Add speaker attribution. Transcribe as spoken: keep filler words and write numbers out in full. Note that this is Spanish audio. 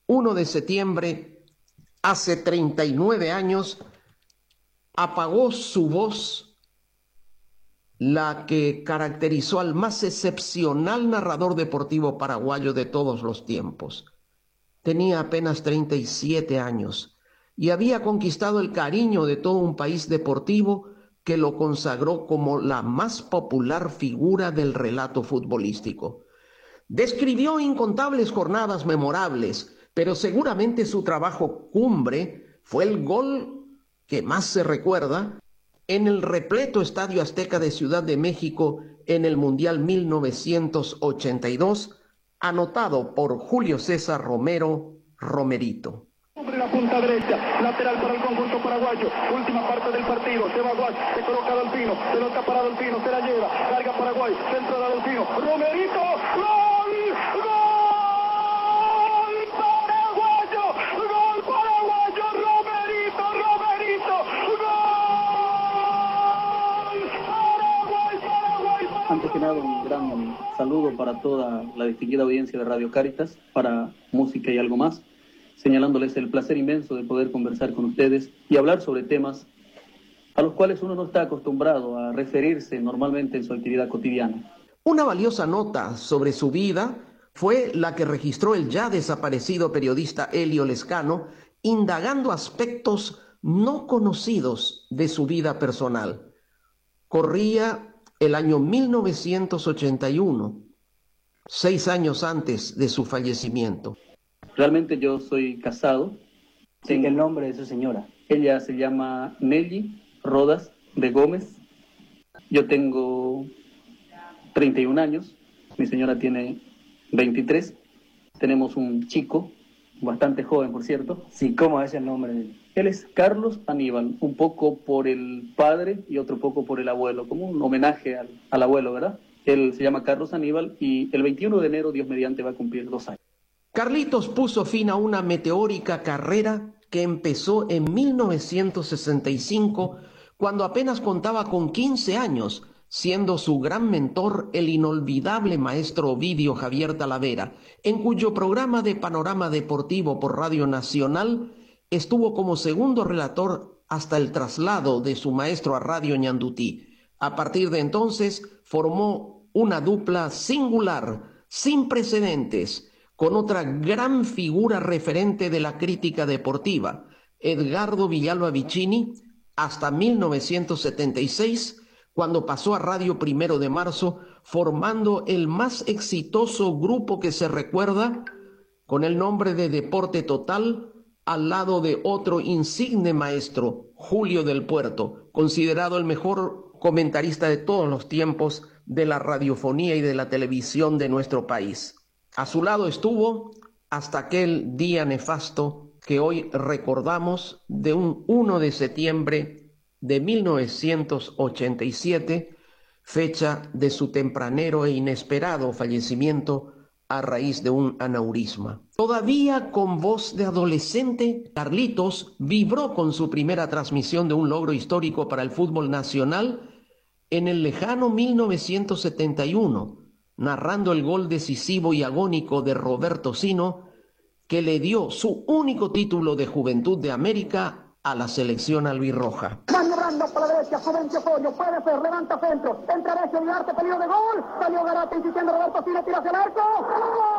Speaker 1: uno de septiembre, hace treinta y nueve años, apagó su voz, la que caracterizó al más excepcional narrador deportivo paraguayo de todos los tiempos. Tenía apenas treinta y siete años y había conquistado el cariño de todo un país deportivo que lo consagró como la más popular figura del relato futbolístico. Describió incontables jornadas memorables, pero seguramente su trabajo cumbre fue el gol que más se recuerda en el repleto Estadio Azteca de Ciudad de México en el Mundial mil novecientos ochenta y dos, anotado por Julio César Romero Romerito.
Speaker 2: Sobre la punta derecha, lateral para el conjunto paraguayo, última parte del partido, se va Guay, se coloca Delfino, pelota para Delfino, se la lleva, carga Paraguay, centro de Delfino, Romerito, ¡gol! ¡Gol! ¡Paraguayo! ¡Gol paraguayo! ¡Romerito! ¡Romerito! ¡Gol! ¡Paraguay! ¡Paraguay! ¡Paraguay!
Speaker 3: Antes que nada, un gran saludo para toda la distinguida audiencia de Radio Cáritas, para Música y Algo Más, señalándoles el placer inmenso de poder conversar con ustedes y hablar sobre temas a los cuales uno no está acostumbrado a referirse normalmente en su actividad cotidiana.
Speaker 1: Una valiosa nota sobre su vida fue la que registró el ya desaparecido periodista Elio Lescano, indagando aspectos no conocidos de su vida personal. Corría el año mil novecientos ochenta y uno, seis años antes de su fallecimiento.
Speaker 3: Realmente yo soy casado.
Speaker 4: Sí, tengo el nombre de su señora.
Speaker 3: Ella se llama Nelly Rodas de Gómez. Yo tengo treinta y un años. Mi señora tiene veintitrés. Tenemos un chico, bastante joven, por cierto.
Speaker 4: Sí, ¿cómo es el nombre de él?
Speaker 3: Él es Carlos Aníbal, un poco por el padre y otro poco por el abuelo, como un homenaje al, al abuelo, ¿verdad? Él se llama Carlos Aníbal y el veintiuno de enero, Dios mediante, va a cumplir dos años.
Speaker 1: Carlitos puso fin a una meteórica carrera que empezó en mil novecientos sesenta y cinco, cuando apenas contaba con quince años, siendo su gran mentor el inolvidable maestro Ovidio Javier Talavera, en cuyo programa de Panorama Deportivo por Radio Nacional estuvo como segundo relator hasta el traslado de su maestro a Radio Ñandutí. A partir de entonces formó una dupla singular, sin precedentes, con otra gran figura referente de la crítica deportiva, Edgardo Villalba Vicini, hasta mil novecientos setenta y seis, cuando pasó a Radio Primero de Marzo, formando el más exitoso grupo que se recuerda, con el nombre de Deporte Total, al lado de otro insigne maestro, Julio del Puerto, considerado el mejor comentarista de todos los tiempos de la radiofonía y de la televisión de nuestro país. A su lado estuvo hasta aquel día nefasto que hoy recordamos, de un uno de septiembre de mil novecientos ochenta y siete, fecha de su tempranero e inesperado fallecimiento a raíz de un aneurisma. Todavía con voz de adolescente, Carlitos vibró con su primera transmisión de un logro histórico para el fútbol nacional en el lejano mil novecientos setenta y uno, narrando el gol decisivo y agónico de Roberto Sino, que le dio su único título de Juventud de América a la selección albirroja.
Speaker 2: Maniobrando por la derecha, Juvencio Pollo, puede ser, levanta centro, entra derecho, Arte, peligro de gol, salió Garate insistiendo, Roberto Sino, tira hacia el arco, ¡gol!